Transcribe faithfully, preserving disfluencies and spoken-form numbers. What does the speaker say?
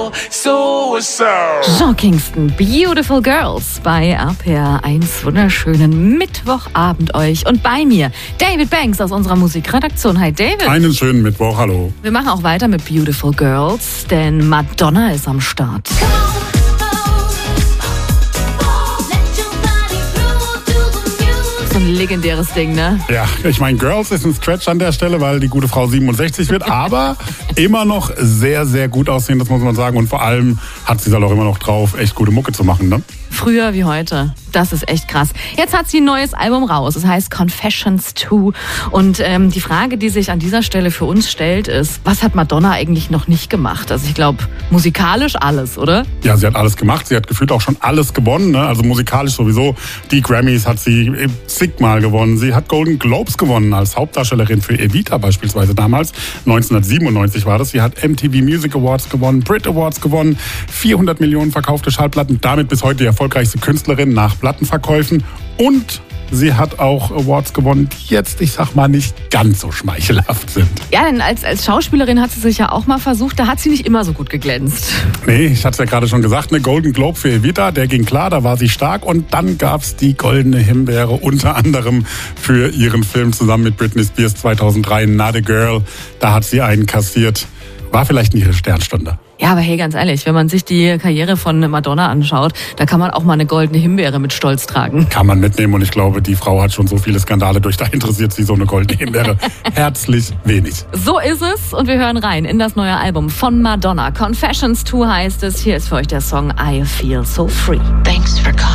So, so. Sean Kingston, Beautiful Girls bei R P R eins. Wunderschönen Mittwochabend euch. Und bei mir David Banks aus unserer Musikredaktion. Hi David. Einen schönen Mittwoch, hallo. Wir machen auch weiter mit Beautiful Girls, denn Madonna ist am Start. So ein legendäres Ding, ne? Ja, ich meine, Girls ist ein Scratch an der Stelle, weil die gute Frau siebenundsechzig wird, aber immer noch sehr, sehr gut aussehen, das muss man sagen. Und vor allem hat sie es halt auch immer noch drauf, echt gute Mucke zu machen, ne? Früher wie heute. Das ist echt krass. Jetzt hat sie ein neues Album raus. Es heißt Confessions zwei. Und ähm, die Frage, die sich an dieser Stelle für uns stellt, ist, was hat Madonna eigentlich noch nicht gemacht? Also ich glaube, musikalisch alles, oder? Ja, sie hat alles gemacht. Sie hat gefühlt auch schon alles gewonnen, ne? Also musikalisch sowieso. Die Grammys hat sie zigmal gewonnen. Sie hat Golden Globes gewonnen als Hauptdarstellerin für Evita beispielsweise damals. neunzehnhundertsiebenundneunzig war das. Sie hat M T V Music Awards gewonnen, Brit Awards gewonnen, vierhundert Millionen verkaufte Schallplatten. Damit bis heute die erfolgreichste Künstlerin nach Plattenverkäufen. Und sie hat auch Awards gewonnen, die jetzt, ich sag mal, nicht ganz so schmeichelhaft sind. Ja, denn als, als Schauspielerin hat sie sich ja auch mal versucht, da hat sie nicht immer so gut geglänzt. Nee, ich hatte es ja gerade schon gesagt, eine Golden Globe für Evita, der ging klar, da war sie stark. Und dann gab's die Goldene Himbeere, unter anderem für ihren Film zusammen mit Britney Spears zweitausenddrei, Not a Girl. Da hat sie einen kassiert. War vielleicht nicht ihre Sternstunde. Ja, aber hey, ganz ehrlich, wenn man sich die Karriere von Madonna anschaut, da kann man auch mal eine goldene Himbeere mit Stolz tragen. Kann man mitnehmen und ich glaube, die Frau hat schon so viele Skandale durch, da interessiert sie so eine goldene Himbeere herzlich wenig. So ist es und wir hören rein in das neue Album von Madonna. Confessions zwei heißt es. Hier ist für euch der Song I Feel So Free. Thanks for calling.